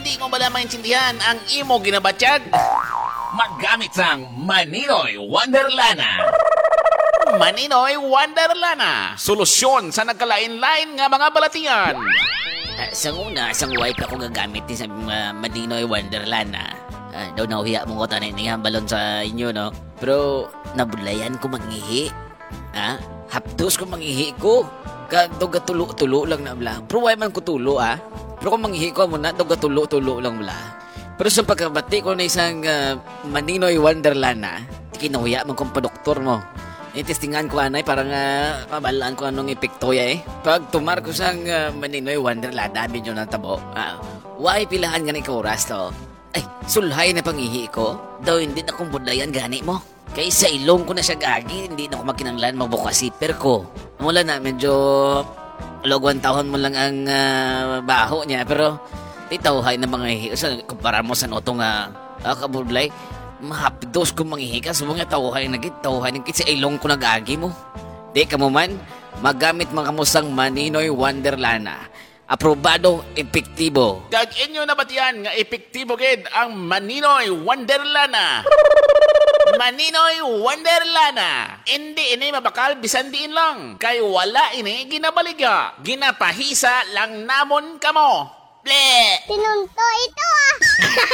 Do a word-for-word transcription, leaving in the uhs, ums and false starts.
Hindi mo bala maintindihan ang imo ginabatyag? Maggamit sang Maninoy Wonderlana. Maninoy Wonderlana. Solusyon sa nagkalain-lain nga mga balatian. Uh, sang una, sang wipe ako gagamit din sa uh, Maninoy Wonderland na uh, daw nauhiya mo ko tanin nga balon sa inyo, no? Pero nabulayan ko mangihi. Ha? Hapdos ko mangihi ko. Kagdo gatulo-tulo lang na bla. Pero why man ko tulo, ah? Pero kung mangihi ko muna, daw gatulo-tulo lang bla. Pero sa pagkabati ko na isang uh, Maninoy Wonderland na, kinahuya man kong padoktor mo. Itestingan ko anay, parang uh, mabalaan ko anong epekto ya eh. Pag tumar ko sang uh, Maninoy Wonderland, dami nyo ng tabo. Uh, Why pilahan nga ni oras to? Ay, sulhay na pangihi ko. Daw hindi na kong budlayan gani mo. Kaya sa ilong ko na siya gagi, hindi na ko makinanglan mabukasiper ko. Mula na, medyo logwan tahon mo lang ang uh, baho niya, pero di tawhay na mga hihi. So, kumpara mo sa noto nga uh, kabudlay, mahapdos ko mangihi ka. So mga tawhay na git, tawhay na git sa ilong ko nagagi mo. Di ka mo man, magamit mga kamusang Maninoy Wonderlana. Aprobado, epektibo. Kag inyo na batian nga epektibo gid ang Maninoy Wonderlana. Maninoy Wonderlana. Hindi ini mabakal bisan diin lang. Kay wala ini ginabaliga. Ginapahisa lang namon kamo. Ble! Tinunto ito ah!